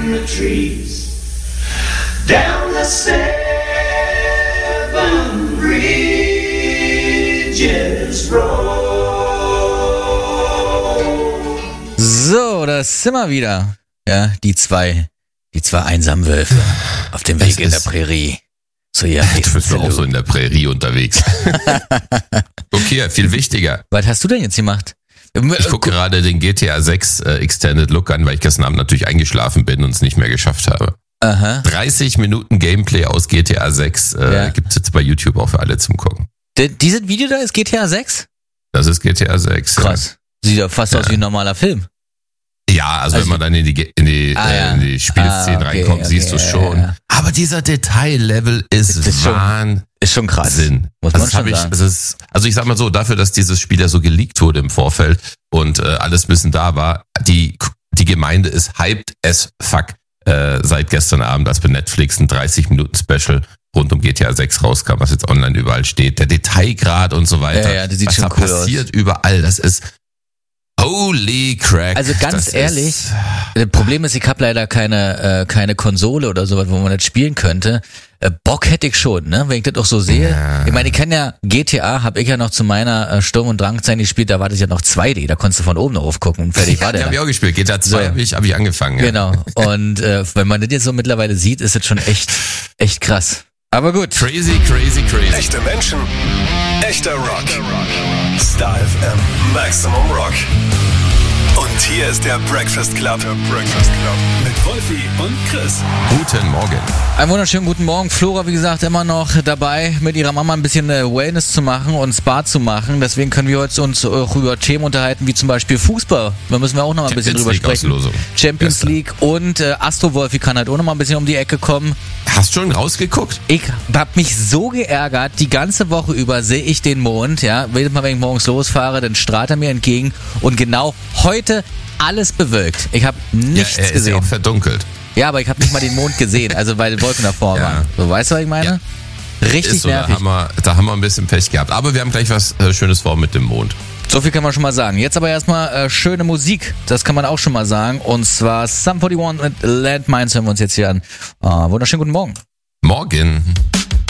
the trees, down the 7 Bridges Road. So, das sind wir wieder. Ja, die zwei einsamen Wölfe auf dem Weg in der Prärie. So, ja, du bist doch auch so in der Prärie unterwegs. Okay, viel wichtiger. Was hast du denn jetzt gemacht? Ich gucke gerade den GTA 6 Extended Look an, weil ich gestern Abend natürlich eingeschlafen bin und es nicht mehr geschafft habe. Aha. 30 Minuten Gameplay aus GTA 6 gibt's jetzt bei YouTube auch für alle zum Gucken. Dieses Video da ist GTA 6? Das ist GTA 6. Krass. Ja. Sieht ja fast aus wie ein normaler Film. Ja, also wenn man dann in die Spieleszenen reinkommt, siehst du schon. Ja. Aber dieser Detaillevel ist Wahnsinn. Ist schon krass. Muss man schon sagen. Also ich sag mal so, dafür, dass dieses Spiel ja so geleakt wurde im Vorfeld und alles ein bisschen da war, die Gemeinde ist hyped as fuck seit gestern Abend, als bei Netflix ein 30-Minuten-Special rund um GTA 6 rauskam, was jetzt online überall steht. Der Detailgrad und so weiter. Ja, das sieht was schon da cool passiert überall, das ist holy crack. Also ganz ehrlich, das Problem ist, ich habe leider keine Konsole oder sowas, wo man das spielen könnte. Bock hätte ich schon, ne? Wenn ich das auch so sehe. Ja. Ich meine, ich kann ja GTA, habe ich ja noch zu meiner Sturm- und Drangzeit gespielt, da war das ja noch 2D, da konntest du von oben drauf gucken und fertig war der. Ja, habe ich auch gespielt. GTA 2 habe ich angefangen. Ja. Genau. Und wenn man das jetzt so mittlerweile sieht, ist das schon echt krass. Aber gut. Crazy. Echte Menschen, echter Rock. Star FM, Maximum Rock. Und hier ist der Breakfast Club. Mit Wolfi und Chris. Guten Morgen. Einen wunderschönen guten Morgen. Flora, wie gesagt, immer noch dabei, mit ihrer Mama ein bisschen Wellness zu machen und Spa zu machen. Deswegen können wir uns auch über Themen unterhalten, wie zum Beispiel Fußball. Da müssen wir auch noch mal ein bisschen drüber sprechen. Champions League und Astro Wolfi kann halt auch noch mal ein bisschen um die Ecke kommen. Hast du schon rausgeguckt? Ich hab mich so geärgert, die ganze Woche über sehe ich den Mond, ja. Jedes Mal, wenn ich morgens losfahre, dann strahlt er mir entgegen und genau heute alles bewölkt. Ich habe nichts gesehen. Er ist ja auch verdunkelt. Ja, aber ich habe nicht mal den Mond gesehen, also weil die Wolken davor waren. So, weißt du, was ich meine? Ja. Richtig so, nervig. Da haben wir ein bisschen Pech gehabt. Aber wir haben gleich was Schönes vor mit dem Mond. So viel kann man schon mal sagen. Jetzt aber erstmal schöne Musik. Das kann man auch schon mal sagen. Und zwar Sum 41 mit Landmines hören wir uns jetzt hier an. Wunderschönen guten Morgen. Morgen.